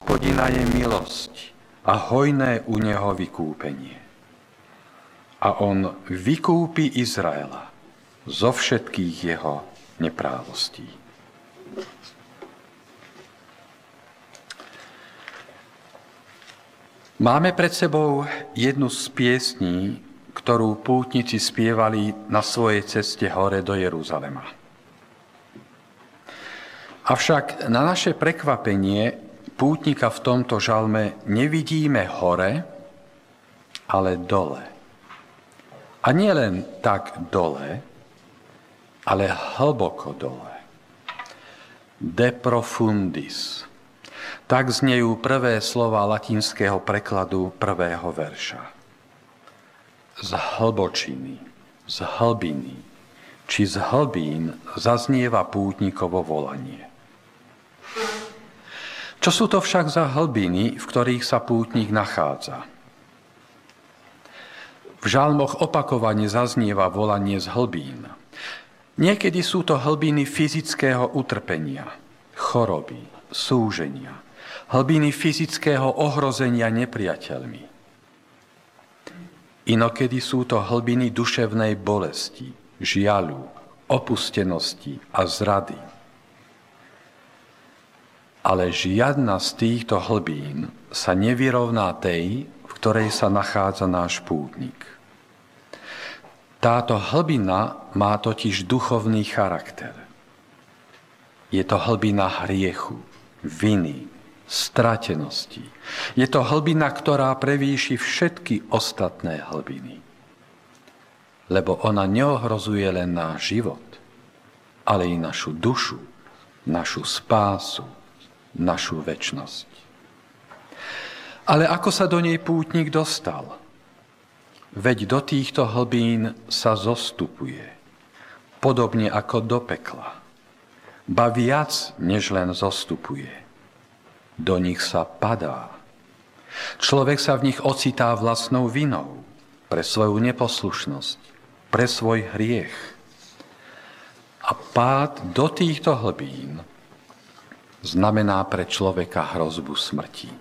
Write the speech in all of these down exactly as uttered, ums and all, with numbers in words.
Hospodina je milosť a hojné u neho vykúpenie. A on vykúpi Izraela zo všetkých jeho neprávostí. Máme pred sebou jednu z piesní, ktorú pútnici spievali na svojej ceste hore do Jeruzalema. Avšak na naše prekvapenie pútnika v tomto žalme nevidíme hore, ale dole. A nie len tak dole, ale hlboko dole. De profundis. Tak znejú prvé slova latinského prekladu prvého verša. Z hlbočiny, z hlbiny, či z hlbín zaznieva pútnikovo volanie. Čo sú to však za hlbiny, v ktorých sa pútnik nachádza? V žalmoch opakovane zaznieva volanie z hlbín. Niekedy sú to hlbiny fyzického utrpenia, choroby, súženia, hlbiny fyzického ohrozenia nepriateľmi. Inokedy sú to hlbiny duševnej bolesti, žiaľu, opustenosti a zrady. Ale žiadna z týchto hlbín sa nevyrovná tej, v ktorej sa nachádza náš pútnik. Táto hlbina má totiž duchovný charakter. Je to hlbina hriechu, viny, stratenosti. Je to hlbina, ktorá prevýši všetky ostatné hlbiny. Lebo ona neohrozuje len náš život, ale i našu dušu, našu spásu, našu večnosť. Ale ako sa do nej pútnik dostal? Veď do týchto hlbín sa zostupuje, podobne ako do pekla. Ba viac, než len zostupuje. Do nich sa padá. Človek sa v nich ocitá vlastnou vinou pre svoju neposlušnosť, pre svoj hriech. A pád do týchto hlbín znamená pre človeka hrozbu smrti.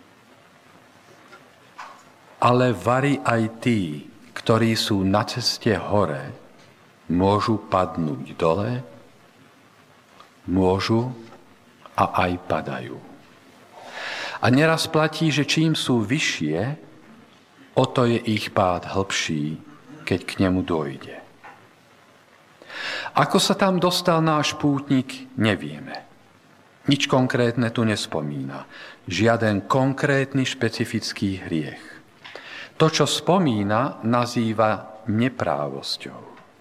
Ale vari aj tí, ktorí sú na ceste hore, môžu padnúť dole, môžu a aj padajú. A neraz platí, že čím sú vyššie, o to je ich pád hlbší, keď k nemu dojde. Ako sa tam dostal náš pútnik, nevieme. Nič konkrétne tu nespomína. Žiaden konkrétny špecifický hriech. To, čo spomína, nazýva neprávosťou.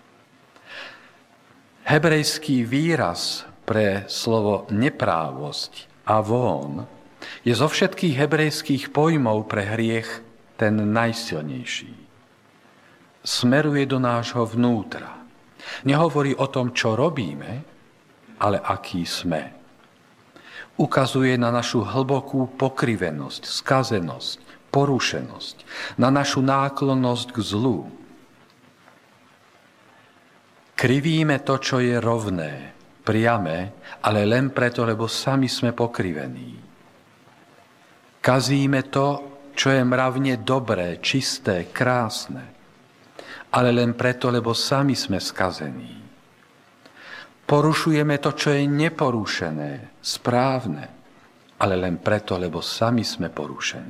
Hebrejský výraz pre slovo neprávosť avon je zo všetkých hebrejských pojmov pre hriech ten najsilnejší. Smeruje do nášho vnútra. Nehovorí o tom, čo robíme, ale aký sme. Ukazuje na našu hlbokú pokrivenosť, skazenosť, porušenosť, na našu náklonnosť k zlu. Krivíme to, čo je rovné, priame, ale len preto, lebo sami sme pokrivení. Kazíme to, čo je mravne dobré, čisté, krásne, ale len preto, lebo sami sme skazení. Porušujeme to, čo je neporušené, správne, ale len preto, lebo sami sme porušení.